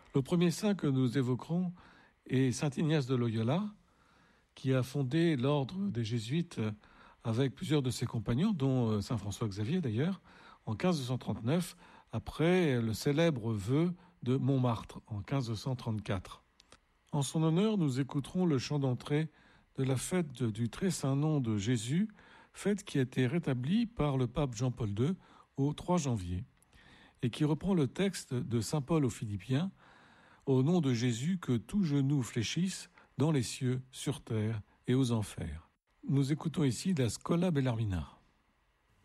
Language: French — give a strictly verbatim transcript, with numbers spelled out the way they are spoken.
Le premier saint que nous évoquerons est saint Ignace de Loyola, qui a fondé l'ordre des Jésuites avec plusieurs de ses compagnons, dont saint François Xavier d'ailleurs, en quinze cent trente-neuf, après le célèbre vœu de Montmartre en quinze cent trente-quatre. En son honneur, nous écouterons le chant d'entrée de la fête du Très Saint Nom de Jésus, fête qui a été rétablie par le pape Jean-Paul deux au trois janvier, et qui reprend le texte de saint Paul aux Philippiens, au nom de Jésus que tout genou fléchisse dans les cieux, sur terre et aux enfers. Nous écoutons ici la Schola Bellarmina.